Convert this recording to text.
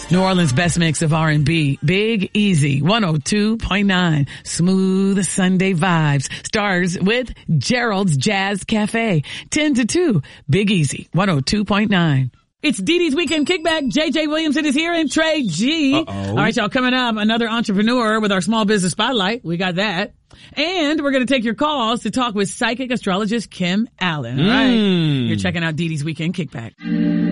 New Orleans' best mix of R&B. Big Easy, 102.9. Smooth Sunday vibes. Starts with Gerald's Jazz Cafe, 10 to 2. Big Easy, 102.9. It's Dee Dee's Weekend Kickback. JJ Williamson is here and Trey G. All right, y'all, coming up, another entrepreneur with our small business spotlight. We got that. And we're going to take your calls to talk with psychic astrologist Kim Allen. All right. You're checking out Dee Dee's Weekend Kickback.